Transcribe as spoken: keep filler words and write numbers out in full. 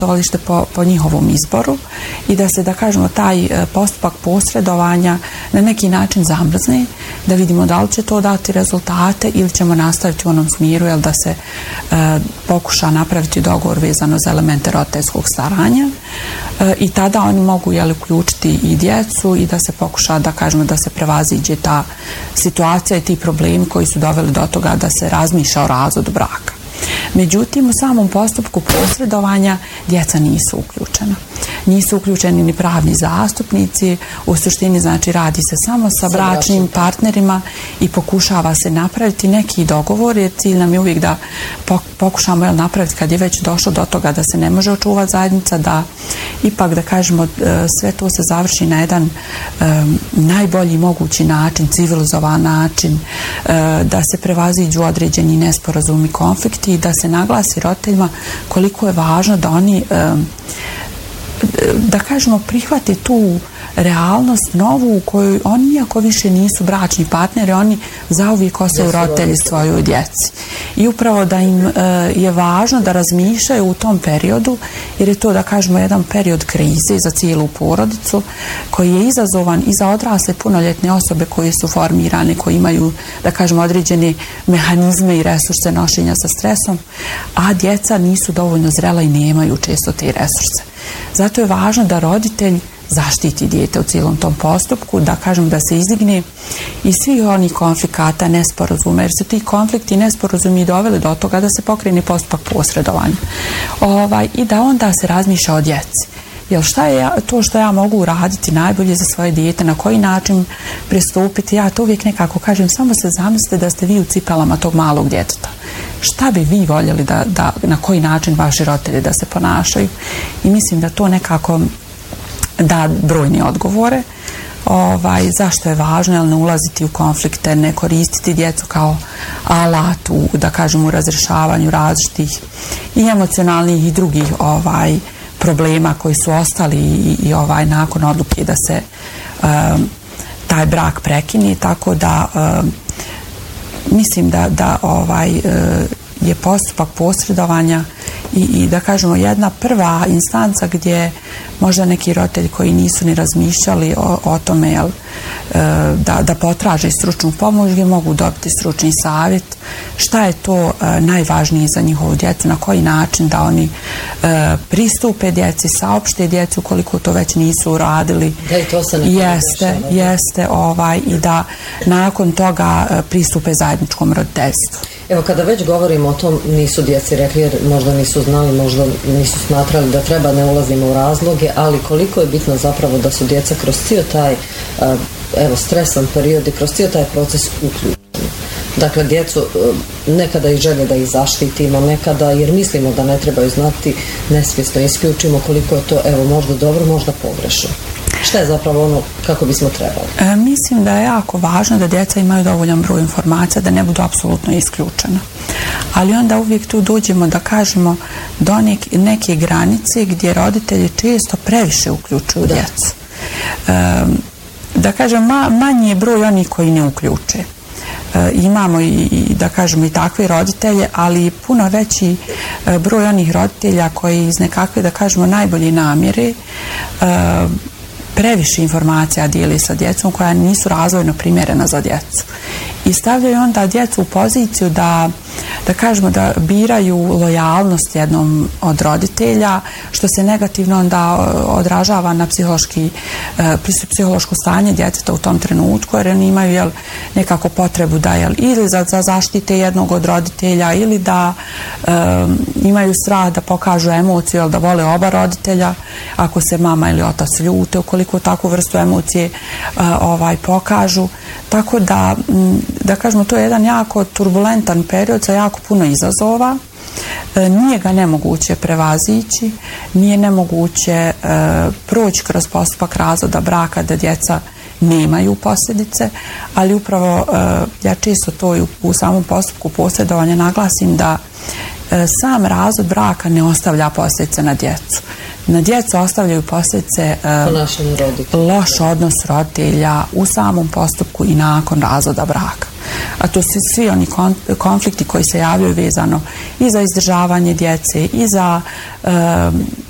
savjetovalište po, po njihovom izboru i da se, da kažemo, taj postupak posredovanja na neki način zamrzne, da vidimo da li će to dati rezultate ili ćemo nastaviti u onom smjeru, jel, da se e, pokuša napraviti dogovor vezano za elemente roditeljskog staranja e, i tada oni mogu, jel, uključiti i djecu i da se pokuša, da kažemo, da se prevaziđe ta situacija i ti problemi koji su doveli do toga da se razmišlja o razvodu braka. Međutim, u samom postupku posredovanja djeca nisu uključena. Nisu uključeni ni pravni zastupnici, u suštini znači radi se samo sa bračnim partnerima i pokušava se napraviti neki dogovor, jer cilj nam je uvijek da pokušamo jel, napraviti kad je već došlo do toga da se ne može očuvati zajednica, da ipak, da kažemo, sve to se završi na jedan um, najbolji mogući način, civilizovan način, uh, da se prevaziđu određeni nesporazumi, konflikti i da se naglasi roditeljima koliko je važno da oni um, da kažemo prihvati tu realnost novu u kojoj oni, iako više nisu bračni partneri, oni zauvijek ostaju roditelji svojoj djeci. I upravo da im e, je važno da razmišljaju u tom periodu, jer je to, da kažemo, jedan period krize za cijelu porodicu koji je izazovan i za odrasle punoljetne osobe koje su formirane, koji imaju, da kažemo, određene mehanizme i resurse nošenja sa stresom, a djeca nisu dovoljno zrela i nemaju često te resurse. Zato je važno da roditelj zaštiti dijete u cijelom tom postupku, da kažem da se izdigne iz svih onih konflikata, nesporazuma, jer su ti konflikti i nesporazumi doveli do toga da se pokrene postupak posredovanja. Ovaj, I da onda se razmišlja o djeci. Jel šta je to što ja mogu uraditi najbolje za svoje dijete, na koji način pristupiti? Ja to uvijek nekako kažem, samo se zamislite da ste vi u cipelama tog malog djeteta. Šta bi vi voljeli da, da, na koji način vaši roditelji da se ponašaju? I mislim da to nekako da brojne odgovore. Ovaj, zašto je važno, jel, ne ulaziti u konflikte, ne koristiti djecu kao alat u, da kažem, u razrješavanju različitih i emocionalnih i drugih ovaj, problema koji su ostali i, i ovaj, nakon odluke da se um, taj brak prekine, tako da um, mislim da, da ovaj, uh, je postupak posredovanja i, i da kažemo jedna prva instanca gdje možda neki roditelji koji nisu ni razmišljali o, o tome, jel, da, da potraže stručnu pomoć, gdje mogu dobiti stručni savjet, šta je to najvažnije za njihovu djecu, na koji način da oni pristupe djeci, saopšte djeci ukoliko to već nisu uradili. Da i to se ne jeste, jeste ovaj, i da nakon toga pristupe zajedničkom roditeljstvu. Evo, kada već govorimo o tom, nisu djeci rekli, jer možda nisu znali, možda nisu smatrali da treba, ne ulazimo u razloge, ali koliko je bitno zapravo da su djeca kroz cijel taj evo, stresan period i kroz cijel taj proces uključeni. Dakle, djecu nekada i želje da ih zaštitimo, nekada, jer mislimo da ne trebaju znati, nesvjesno isključimo koliko je to, evo, možda dobro, možda pogrešno. Šta je zapravo ono kako bismo trebali? E, mislim da je jako važno da djeca imaju dovoljan broj informacija, da ne budu apsolutno isključena. Ali onda uvijek tu dođemo da kažemo do neke, neke granice gdje roditelji često previše uključuju da. djecu. E, da kažem, ma, manji je broj onih koji ne uključe. E, imamo i, i da kažemo i takve roditelje, ali puno veći e, broj onih roditelja koji iz nekakve, da kažemo, najbolje namjere e, previše informacija dijeli sa djecom koja nisu razvojno primjerena za djecu. I stavljaju onda djecu u poziciju da, da kažemo da biraju lojalnost jednom od roditelja, što se negativno onda odražava na psihološki, psihološko stanje djeteta u tom trenutku, jer oni imaju, jel, nekako potrebu da, jel, ili za, za zaštite jednog od roditelja ili da um, imaju strah da pokažu emociju, jel, da vole oba roditelja ako se mama ili otac ljute, ukoliko takvu vrstu emocije uh, ovaj, pokažu. Tako da, da kažemo, to je jedan jako turbulentan period sa jako puno izazova. E, nije ga nemoguće prevazići, nije nemoguće e, proći kroz postupak razvoda braka da djeca nemaju posljedice, ali upravo e, ja često to u, u samom postupku posredovanja naglasim da e, sam razvod braka ne ostavlja posljedice na djecu. Na djecu ostavljaju posljedice e, loš odnos roditelja u samom postupku i nakon razvoda braka. A to su svi oni konflikti koji se javljaju vezano i za izdržavanje djece, i za e,